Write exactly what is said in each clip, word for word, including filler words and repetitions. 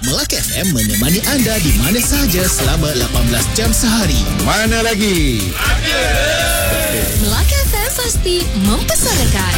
Melaka F M menemani anda di mana sahaja selama lapan belas jam sehari. Mana lagi? Melaka F M pasti mempesonakan.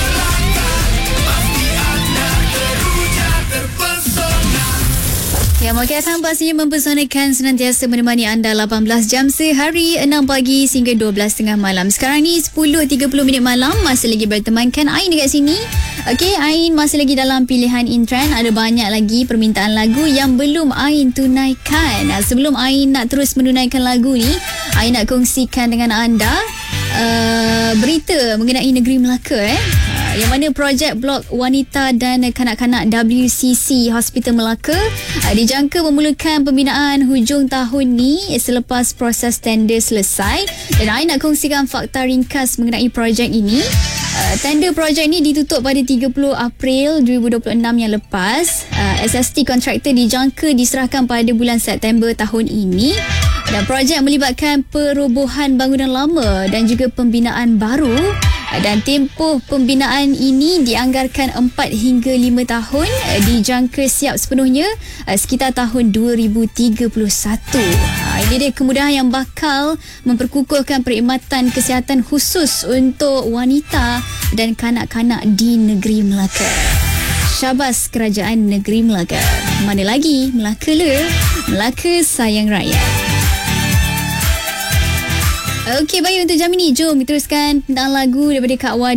Ya, Melaka F M pastinya mempesonakan, senantiasa menemani anda lapan belas jam sehari, enam pagi hingga dua belas tiga puluh malam. Sekarang ni sepuluh tiga puluh minit malam, masih lagi bertemankan Ain dekat sini. Okey, Ain masih lagi dalam pilihan in-trend. Ada banyak lagi permintaan lagu yang belum Ain tunaikan. Sebelum Ain nak terus menunaikan lagu ni, Ain nak kongsikan dengan anda uh, berita mengenai negeri Melaka eh. Yang mana projek blok wanita dan kanak-kanak W C C Hospital Melaka uh, dijangka memulakan pembinaan hujung tahun ni selepas proses tender selesai. Dan Ain nak kongsikan fakta ringkas mengenai projek ini. Uh, tender projek ni ditutup pada tiga puluh April dua ribu dua puluh enam yang lepas. Uh, S S T kontraktor dijangka diserahkan pada bulan September tahun ini. Dan projek melibatkan perobohan bangunan lama dan juga pembinaan baru. Dan tempoh pembinaan ini dianggarkan empat hingga lima tahun, dijangka siap sepenuhnya sekitar tahun dua ribu tiga puluh satu. Ini dia kemudahan yang bakal memperkukuhkan perkhidmatan kesihatan khusus untuk wanita dan kanak-kanak di negeri Melaka. Syabas Kerajaan Negeri Melaka. Mana lagi? Melaka le. Melaka sayang rakyat. Okey, baik, untuk jam ini jom teruskan tentang lagu daripada Kak Wadi.